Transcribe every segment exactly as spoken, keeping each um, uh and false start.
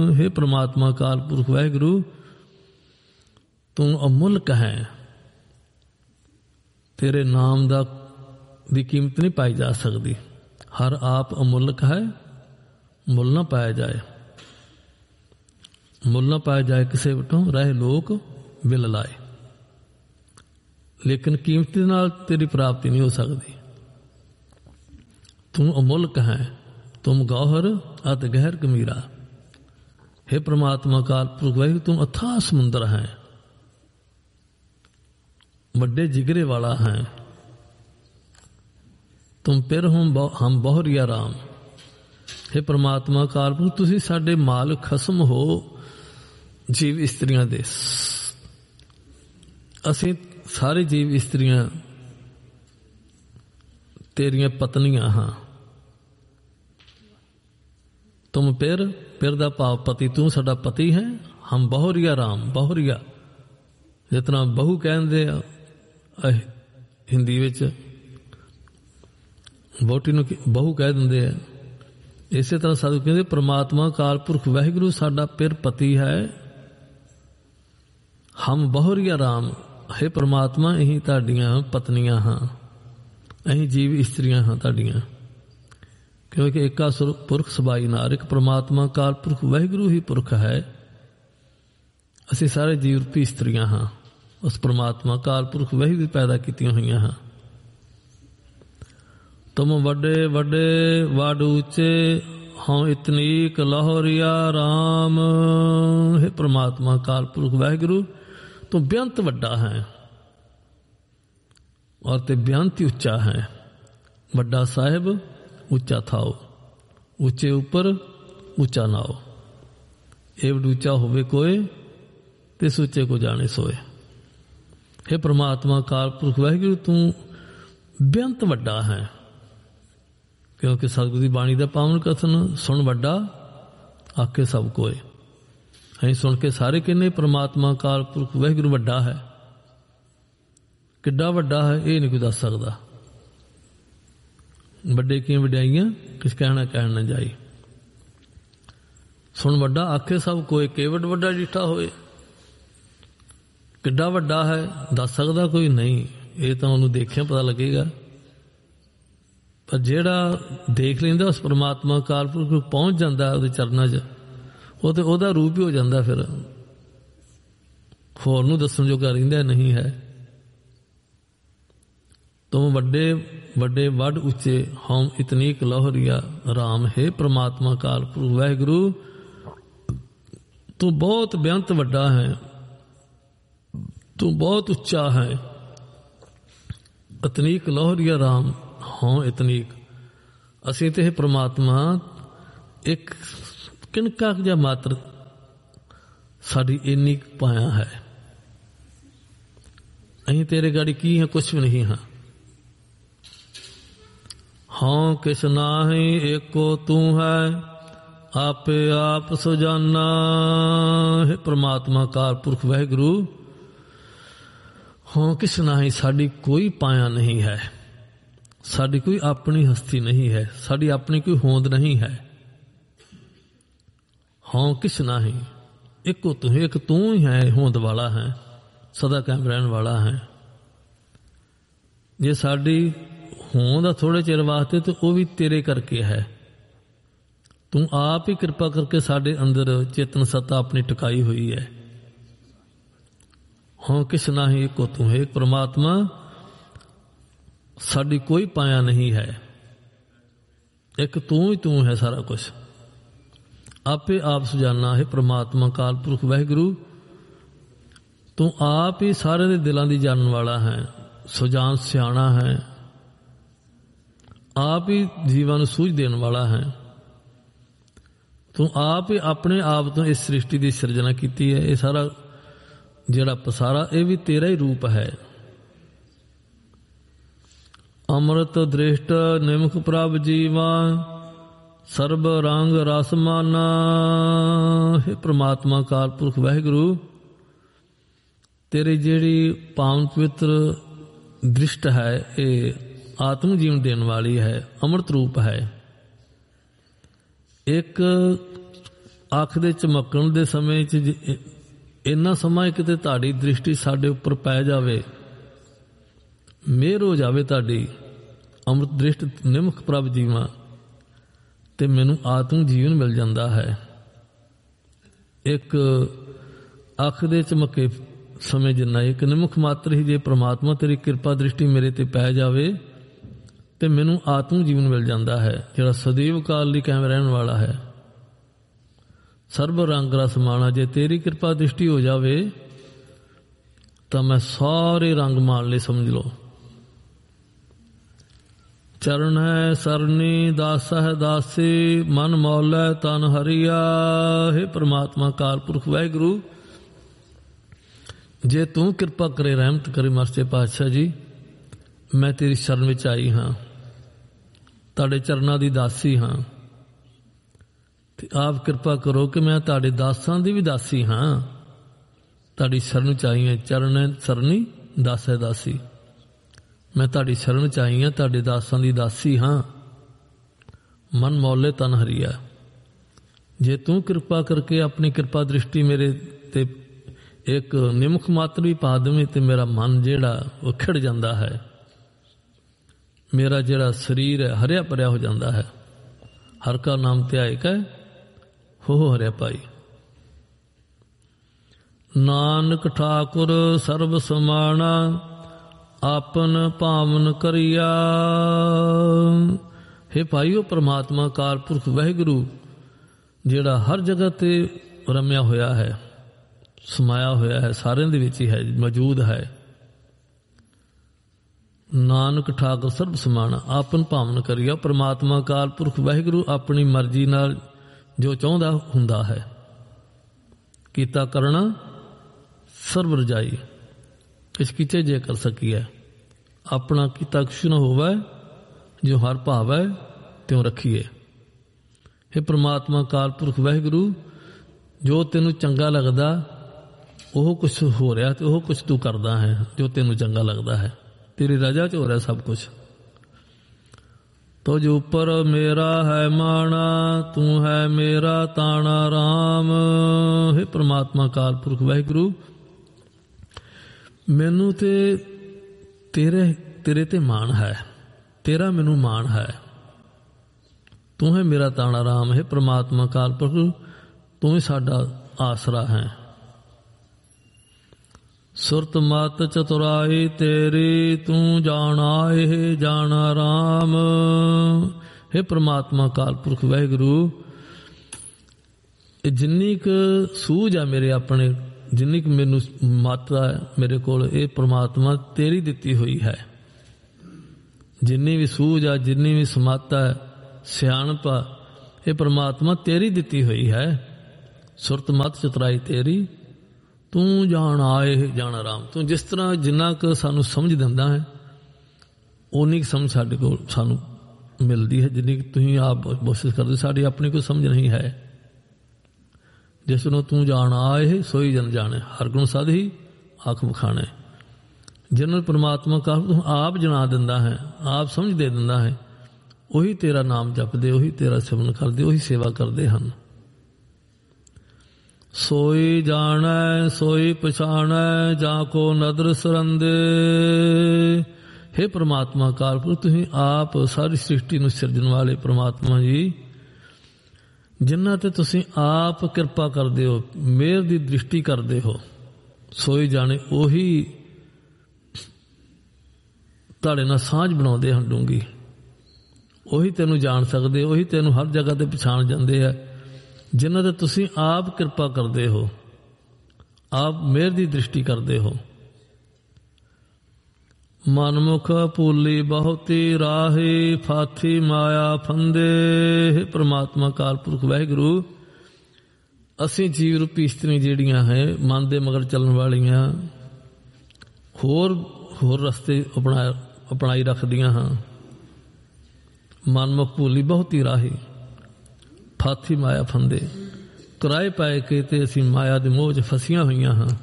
हे परमात्मा अकाल पुरख वाहिगुरु तू अमुल्क है, तेरे नाम दा दी कीमत नहीं पाई जा सकती। हर आप अमुल्क है, मुल ना पाया जाए, मुल ना पाया जाए किसी वटों, रहे लोक बिल लाए, लेकिन कीमत नाल तेरी प्राप्ति नहीं हो सकती। तू अमुल्क है, तुम गौहर अत गहर गमीरा। हे परमात्मा काल पुरख वाहिगुरु तुम अथाह समुंदर है, बड़े जिगरे वाला है। तुम पिर हम हम बहुरिया राम। हे परमात्मा काल पुरख तुसी साडे माल खसम हो जीव इस्त्रियां दे। असीं सारे जीव इस्त्रियां तेरियां पत्नियां हाँ। तुम पिर पिर दा भाव पति, तू साडा पति है। हम बहुरिया राम, बहुरिया जितना बहु कहते हिंदी विच वोटी नूं बहु कह दिंदे है, इसे तरह साधु कहते परमात्मा काल पुरख वाहिगुरु साडा पिर पति है। हम बहुरिया राम, हे परमात्मा अहीं तुहाडीआं पत्नियां हाँ, अहीं जीव इस्त्रियां हाँ तुहाडीआं। क्योंकि एका पुरख सबाई नार, एक परमात्मा काल पुरख वाहिगुरु ही पुरख है। असीं सारे जीव रूपी इस्त्रियां हाँ, उस परमात्मा काल पुरख वाहिगुरु पैदा कीतियां होईयां हाँ। तुम वड्डे वड्डे वड ऊंचे हों इतनीक लाहौरिया राम। हे परमात्मा काल पुरख वाहिगुरु तू बेअंत वड्डा है और ते बेअंत ही उच्चा है। वड्डा साहिब उच्चा थाओ, ऊंचे ऊपर ऊंचा नाओ। एवड ऊंचा होवे कोय, तिस ऊंचे को जाने सोए। हे परमात्मा काल पुरख वाहिगुरु तू बेअंत वड्डा है। क्योंकि सतगुरु दी बाणी दा पावन कथन सुन वड्डा आखे सब कोय। असीं सुन के सारे कहने परमात्मा काल पुरख वाहिगुरु वड्डा है। किड्डा वड्डा है ये नहीं कोई दस सकदा। वड्डे की वड्याइयां किस कहना कहन न जाई। सुन वड्डा आखे सब कोई, केवड वड्डा डिठा होए। किड्डा वड्डा है दस सकदा कोई नहीं, ये तो उन्होंने देखिया पता लगेगा। पर जेड़ा देख लेंदा उस परमात्मा काल पुरख पहुंच जाता है उहदे चरनां च, वो तो ओहदा रूप ही हो जाता। फिर होर नूं दस्सण जोगा रहिंदा नहीं है। तुम वड्डे वड्डे वड उच्चे हम इतनीक लाहौरिया राम। हे परमात्मा काल पुरख वाहिगुरु तू बहुत बेअंत वड्डा है, तू बहुत उच्चा है। इतनीक लाहौरिया राम हों इतनीक। असीं ते परमात्मा एक किनका जा मात्र साडी इन्नी पाया है। अहीं तेरे गाड़ी की है, कुछ भी नहीं हाँ। हाँ किस नाही एको तू है, आपे आप सुजाना। हे परमात्मा काल पुरख वाहिगुरु हाँ किस नाही, साडी कोई पाया नहीं है, साडी कोई अपनी हस्ती नहीं है, साडी अपनी कोई होंद नहीं है। हाँ किस नाही एको तू, एक तू ही है, होंद वाला है, सदा कायम रहने वाला है। जे साडी होंद थोड़े चिर वास्ते तो वह भी तेरे करके है। तू आप ही कृपा करके साडे अंदर चेतन सत्ता अपनी टिकाई हुई है। हाँ किस नाही एको तू है, एक परमात्मा साडी कोई पाया नहीं है, एक तू ही तू है सारा कुछ। आपे आप सुजाना। है परमात्मा काल पुरख वाहिगुरु तू आप ही सारे दे दिलां दी जानन वाला है, सुजान सियाणा है, आप ही जीवां नूं सूझ देण वाला है। तू आप ही अपने आप तो इस सृष्टि की सिरजना की है। ये सारा जिहड़ा पसारा ये भी तेरा ही रूप है। अमृत दृष्ट निमुख प्रभ जीवा, सर्ब रंग रसमाना। हे परमात्मा काल पुरख वाहिगुरु तेरी जिहड़ी पावन पवित्र दृष्ट है ये आत्म जीवन देने वाली है, अमृत रूप है। एक ਅੱਖ ਦੇ ਝਮਕਣ ਦੇ ਸਮੇਂ 'ਚ ਇੰਨਾ ਸਮਾਂ ਕਿਤੇ ਤੁਹਾਡੀ ਦ੍ਰਿਸ਼ਟੀ ਸਾਡੇ ਉੱਪਰ ਪੈ ਜਾਵੇ, ਮਿਹਰ ਹੋ ਜਾਵੇ ਤੁਹਾਡੀ, ਅੰਮ੍ਰਿਤ ਦ੍ਰਿਸ਼ਟ ਨਿਮਖ ਪ੍ਰਭ ਜੀਵਾਂ, ਤੇ ਮੈਨੂੰ ਆਤਮ ਜੀਵਨ ਮਿਲ ਜਾਂਦਾ ਹੈ। ਇੱਕ ਅੱਖ ਦੇ ਝਮਕੇ ਸਮੇਂ ਜਿੰਨਾ ਇੱਕ ਨਿਮਖ ਮਾਤਰ ਹੀ ਜੇ ਪ੍ਰਮਾਤਮਾ ਤੇਰੀ ਕਿਰਪਾ ਦ੍ਰਿਸ਼ਟੀ ਮੇਰੇ ਤੇ ਪੈ ਜਾਵੇ ਤੇ ਮੈਨੂੰ ਆਤਮ ਜੀਵਨ ਮਿਲ ਜਾਂਦਾ ਹੈ, ਜਿਹੜਾ ਸਦੀਵ ਕਾਲ ਲਈ ਕਾਇਮ ਰਹਿਣ ਵਾਲਾ ਹੈ। ਸਰਬ ਰੰਗ ਰਸ ਮਾਣਾ, ਜੇ ਤੇਰੀ ਕਿਰਪਾ ਦ੍ਰਿਸ਼ਟੀ ਹੋ ਜਾਵੇ ਤਾਂ ਮੈਂ ਸਾਰੇ ਰੰਗ ਮਾਣ ਲਈ ਸਮਝ ਲਓ। ਚਰਨ ਹੈ ਸਰਨੀ ਦਾਸਾ ਹੈ ਦਾਸੀ, ਮਨ ਮੌਲਾ ਤਨ ਹਰੀਆ। ਹੇ ਪ੍ਰਮਾਤਮਾ ਅਕਾਲ ਪੁਰਖ ਵਾਹਿਗੁਰੂ, ਜੇ ਤੂੰ ਕਿਰਪਾ ਕਰੇ, ਰਹਿਮਤ ਕਰੇ ਮਰਸੇ ਪਾਤਸ਼ਾਹ ਜੀ, ਮੈਂ ਤੇਰੀ ਸ਼ਰਨ ਵਿੱਚ ਆਈ ਹਾਂ, ਤੁਹਾਡੇ ਚਰਨਾਂ ਦੀ ਦਾਸੀ ਹਾਂ, ਤੇ ਆਪ ਕਿਰਪਾ ਕਰੋ ਕਿ ਮੈਂ ਤੁਹਾਡੇ ਦਾਸਾਂ ਦੀ ਵੀ ਦਾਸੀ ਹਾਂ, ਤੁਹਾਡੀ ਸ਼ਰਨ ਚ ਆਈ ਹਾਂ। ਚਰਨ ਸਰਨੀ ਦਾਸ ਹੈ ਦਾਸੀ, ਮੈਂ ਤੁਹਾਡੀ ਸ਼ਰਨ ਚ ਆਈ ਹਾਂ, ਤੁਹਾਡੇ ਦਾਸਾਂ ਦੀ ਦਾਸੀ ਹਾਂ। ਮਨ ਮੌਲੇ ਤਨ ਹਰੀਆ, ਜੇ ਤੂੰ ਕਿਰਪਾ ਕਰਕੇ ਆਪਣੀ ਕਿਰਪਾ ਦ੍ਰਿਸ਼ਟੀ ਮੇਰੇ ਤੇ ਇੱਕ ਨਿਮਖ ਮਾਤਰ ਵੀ ਪਾ ਦੇਵੇਂ ਤੇ ਮੇਰਾ ਮਨ ਜਿਹੜਾ ਉਹ ਖਿੜ ਜਾਂਦਾ ਹੈ, ਮੇਰਾ ਜਿਹੜਾ ਸਰੀਰ ਹੈ ਹਰਿਆ ਭਰਿਆ ਹੋ ਜਾਂਦਾ ਹੈ। ਹਰ ਕਾ ਨਾਮ ਧਿਆਏ ਕੈ ਹੋ ਹਰਿਆ ਪਾਈ। ਨਾਨਕ ਠਾਕੁਰ ਸਰਬ ਸਮਾਣਾ, ਆਪਨ ਭਾਵਨ ਕਰੀਆ। ਹੇ ਭਾਈਓ, ਪ੍ਰਮਾਤਮਾ ਅਕਾਲ ਪੁਰਖ ਵਾਹਿਗੁਰੂ ਜਿਹੜਾ ਹਰ ਜਗ੍ਹਾ ਤੇ ਰਮਿਆ ਹੋਇਆ ਹੈ, ਸਮਾਇਆ ਹੋਇਆ ਹੈ, ਸਾਰਿਆਂ ਦੇ ਵਿੱਚ ਹੀ ਹੈ, ਮੌਜੂਦ ਹੈ। ਨਾਨਕ ਠਾਕੁਰ ਸਰਬ ਸਮਾਣਾ, ਆਪਨ ਭਾਵਨ ਕਰੀਆ। ਪ੍ਰਮਾਤਮਾ ਅਕਾਲ ਪੁਰਖ ਵਾਹਿਗੁਰੂ ਆਪਣੀ ਮਰਜ਼ੀ ਨਾਲ ਜੋ ਚਾਹੁੰਦਾ ਹੁੰਦਾ ਹੈ, ਕੀਤਾ ਕਰਨਾ ਸਰਬ ਰਜਾਈ, ਇਸ ਕੀਤੇ ਜੇ ਕਰ ਸਕੀਐ। ਆਪਣਾ ਕੀਤਾ ਕੁਛ ਨਾ ਹੋਵੇ, ਜੋ ਹਰ ਭਾਵੈ ਤਿਉ ਰੱਖੀਏ। ਹੇ ਪ੍ਰਮਾਤਮਾ ਅਕਾਲ ਪੁਰਖ ਵਾਹਿਗੁਰੂ, ਜੋ ਤੈਨੂੰ ਚੰਗਾ ਲੱਗਦਾ ਉਹ ਕੁਛ ਹੋ ਰਿਹਾ, ਤੇ ਉਹ ਕੁਛ ਤੂੰ ਕਰਦਾ ਹੈ ਜੋ ਤੈਨੂੰ ਚੰਗਾ ਲੱਗਦਾ ਹੈ, ਤੇਰੀ ਰਜ਼ਾ ਚ ਹੋ ਰਿਹਾ ਸਭ ਕੁਛ। ਤੁਝ ਉੱਪਰ ਮੇਰਾ ਹੈ ਮਾਣਾ, ਤੂੰ ਹੈ ਮੇਰਾ ਤਾਣਾ ਰਾਮ। ਹੇ ਪ੍ਰਮਾਤਮਾ ਅਕਾਲ ਪੁਰਖ ਵਾਹਿਗੁਰੂ, ਮੈਨੂੰ ਤੇ ਤੇਰੇ ਤੇਰੇ ਤੇ ਮਾਣ ਹੈ, ਤੇਰਾ ਮੈਨੂੰ ਮਾਣ ਹੈ, ਤੂੰ ਹੈ ਮੇਰਾ ਤਾਣਾ ਰਾਮ। ਹੈ ਪ੍ਰਮਾਤਮਾ ਅਕਾਲ ਪੁਰਖ, ਤੂੰ ਹੀ ਸਾਡਾ ਆਸਰਾ ਹੈ। ਸੁਰਤ ਮਤ ਚਤੁਰਾਈ ਤੇਰੀ, ਤੂੰ ਜਾਣਾ ਇਹ ਜਾਣਾ ਰਾਮ। ਹੈ ਪ੍ਰਮਾਤਮਾ ਅਕਾਲ ਪੁਰਖ ਵਾਹਿਗੁਰੂ, ਇਹ ਜਿੰਨੀ ਕੁ ਸੂਝ ਆ ਮੇਰੇ ਆਪਣੇ, ਜਿੰਨੀ ਕੁ ਮੈਨੂੰ ਮਾਤਰਾ ਹੈ ਮੇਰੇ ਕੋਲ, ਇਹ ਪ੍ਰਮਾਤਮਾ ਤੇਰੀ ਦਿੱਤੀ ਹੋਈ ਹੈ। ਜਿੰਨੀ ਵੀ ਸੂਝ ਆ, ਜਿੰਨੀ ਵੀ ਸਮਤਾ ਹੈ, ਸਿਆਣਪ ਆ, ਇਹ ਪ੍ਰਮਾਤਮਾ ਤੇਰੀ ਦਿੱਤੀ ਹੋਈ ਹੈ। ਸੁਰਤ ਮਤ ਚਤੁਰਾਈ ਤੇਰੀ, ਤੂੰ ਜਾਣ ਆਏ ਜਾਣ ਆਰਾਮ। ਤੂੰ ਜਿਸ ਤਰ੍ਹਾਂ ਜਿੰਨਾ ਕੁ ਸਾਨੂੰ ਸਮਝ ਦਿੰਦਾ ਹੈ, ਉਨੀ ਕੁ ਸਮਝ ਸਾਡੇ ਕੋਲ ਸਾਨੂੰ ਮਿਲਦੀ ਹੈ, ਜਿੰਨੀ ਕੁ ਤੁਸੀਂ ਆਪ ਕੋਸ਼ਿਸ਼ ਕਰਦੇ। ਸਾਡੀ ਆਪਣੀ ਕੋਈ ਸਮਝ ਨਹੀਂ ਹੈ। ਜਿਸ ਨੂੰ ਤੂੰ ਜਾਣ ਆਏ ਸੋਈ ਜਨ ਜਾਣੇ, ਹਰ ਗੁਣ ਸਦ ਹੀ ਆਖ ਵਿਖਾਣੇ। ਜਿਹਨੂੰ ਪ੍ਰਮਾਤਮਾ ਕਾ ਤੂੰ ਆਪ ਜਣਾ ਦਿੰਦਾ ਹੈ, ਆਪ ਸਮਝ ਦੇ ਦਿੰਦਾ ਹੈ, ਉਹੀ ਤੇਰਾ ਨਾਮ ਜਪਦੇ, ਉਹੀ ਤੇਰਾ ਸਿਮਰਨ ਕਰਦੇ, ਉਹੀ ਸੇਵਾ ਕਰਦੇ ਹਨ। ਸੋਈ ਜਾਣੈ ਸੋਈ ਪਛਾਣੈ, ਜਾਂ ਕੋ ਨਦਰ ਸਰੰਦੇ। ਹੇ ਪ੍ਰਮਾਤਮਾ ਅਕਾਲ ਪੁਰਖ, ਤੁਸੀਂ ਆਪ ਸਾਰੀ ਸ੍ਰਿਸ਼ਟੀ ਨੂੰ ਸਿਰਜਣ ਵਾਲੇ ਪ੍ਰਮਾਤਮਾ ਜੀ, ਜਿਨ੍ਹਾਂ ਤੇ ਤੁਸੀਂ ਆਪ ਕਿਰਪਾ ਕਰਦੇ ਹੋ, ਮਿਹਰ ਦੀ ਦ੍ਰਿਸ਼ਟੀ ਕਰਦੇ ਹੋ, ਸੋਈ ਜਾਣੇ ਉਹੀ ਤੁਹਾਡੇ ਨਾਲ ਸਾਂਝ ਬਣਾਉਂਦੇ ਹਨ ਡੂੰਗੀ। ਉਹੀ ਤੈਨੂੰ ਜਾਣ ਸਕਦੇ, ਉਹੀ ਤੈਨੂੰ ਹਰ ਜਗ੍ਹਾ ਤੇ ਪਛਾਣ ਜਾਂਦੇ ਆ, ਜਿਨ੍ਹਾਂ ਤੇ ਤੁਸੀਂ ਆਪ ਕਿਰਪਾ ਕਰਦੇ ਹੋ, ਆਪ ਮਿਹਰ ਦੀ ਦ੍ਰਿਸ਼ਟੀ ਕਰਦੇ ਹੋ। ਮਨਮੁਖ ਭੂਲੀ ਬਹੁਤੀ ਰਾਹੀ, ਫਾਥੀ ਮਾਇਆ ਫੰਦੇ। ਹੈ ਪ੍ਰਮਾਤਮਾ ਅਕਾਲ ਪੁਰਖ ਵਾਹਿਗੁਰੂ, ਅਸੀਂ ਜੀਵ ਰੂਪੀ ਇਸਤਰੀ ਜਿਹੜੀਆਂ ਹੈ, ਮਨ ਦੇ ਮਗਰ ਚੱਲਣ ਵਾਲੀਆਂ, ਹੋਰ ਹੋਰ ਰਸਤੇ ਅਪਣਾ ਅਪਣਾਈ ਰੱਖਦੀਆਂ ਹਾਂ। ਮਨਮੁਖ ਭੂਲੀ ਬਹੁਤੀ ਰਾਹੀ, ਫਾਥੀ ਮਾਇਆ ਫੰਦੇ। ਕਿਰਾਏ ਪਾਏ ਕੇ ਤੇ ਅਸੀਂ ਮਾਇਆ ਦੇ ਮੋਹ 'ਚ ਫਸੀਆਂ ਹੋਈਆਂ ਹਾਂ।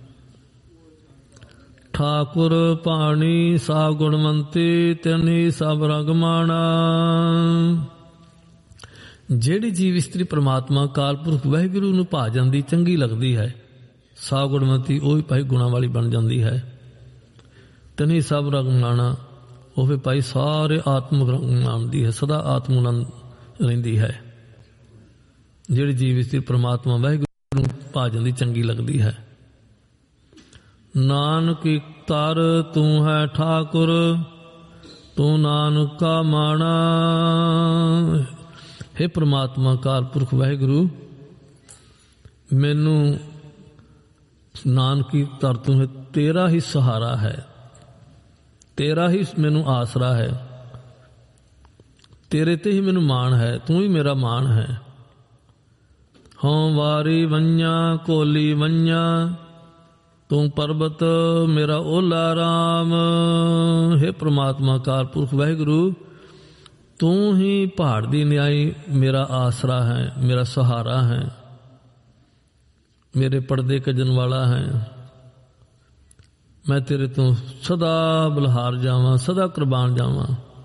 ਠਾਕੁਰ ਪਾਣੀ ਸਾ ਗੁਣਵੰਤੀ, ਤਿਨਹੀ ਸਭ ਰੰਗ ਮਾਣਾ। ਜਿਹੜੀ ਜੀਵ ਇਸਤਰੀ ਪ੍ਰਮਾਤਮਾ ਕਾਲ ਪੁਰਖ ਵਾਹਿਗੁਰੂ ਨੂੰ ਭਾ ਜਾਂਦੀ ਚੰਗੀ ਲੱਗਦੀ ਹੈ, ਸਾ ਗੁਣਵੰਤੀ ਉਹ ਵੀ ਭਾਈ ਗੁਣਾਂ ਵਾਲੀ ਬਣ ਜਾਂਦੀ ਹੈ। ਤਨੀ ਸਭ ਰੰਗ ਨਾਣਾ ਉਹ ਵੀ ਭਾਈ ਸਾਰੇ ਆਤਮਿਕ ਰੰਗ ਨਾਣਦੀ ਹੈ, ਸਦਾ ਆਤਮ ਆਨੰਦ ਰਹਿੰਦੀ ਹੈ। ਜਿਹੜੀ ਜੀਵ ਇਸਤਰੀ ਪ੍ਰਮਾਤਮਾ ਵਾਹਿਗੁਰੂ ਨੂੰ ਭਾ ਜਾਂਦੀ ਚੰਗੀ ਲੱਗਦੀ ਹੈ। ਨਾਨਕ ਤਰ ਤੂੰ ਹੈ ਠਾਕੁਰ, ਤੂੰ ਨਾਨਕਾ ਮਾਣਾ। ਹੇ ਪ੍ਰਮਾਤਮਾ ਕਾਲ ਪੁਰਖ ਵਾਹਿਗੁਰੂ, ਮੈਨੂੰ ਨਾਨਕੀ ਤਰ ਤੂੰ ਹੈ, ਤੇਰਾ ਹੀ ਸਹਾਰਾ ਹੈ, ਤੇਰਾ ਹੀ ਮੈਨੂੰ ਆਸਰਾ ਹੈ, ਤੇਰੇ ਤੇ ਹੀ ਮੈਨੂੰ ਮਾਣ ਹੈ, ਤੂੰ ਹੀ ਮੇਰਾ ਮਾਣ ਹੈ। ਹਉ ਵਾਰੀ ਵੰਝਾਂ ਕੋਲੀ ਵੰਝਾਂ, ਤੂੰ ਪਰਬਤ ਮੇਰਾ ਓਲਾ ਰਾਮ। ਹੇ ਪ੍ਰਮਾਤਮਾ ਕਾਲ ਪੁਰਖ ਵਾਹਿਗੁਰੂ, ਤੂੰ ਹੀ ਪਹਾੜ ਦੀ ਨਿਆਈ ਮੇਰਾ ਆਸਰਾ ਹੈ, ਮੇਰਾ ਸਹਾਰਾ ਹੈ, ਮੇਰੇ ਪਰਦੇ ਕੱਜਣ ਵਾਲਾ ਹੈ। ਮੈਂ ਤੇਰੇ ਤੋਂ ਸਦਾ ਬਲਹਾਰ ਜਾਵਾਂ, ਸਦਾ ਕੁਰਬਾਨ ਜਾਵਾਂ।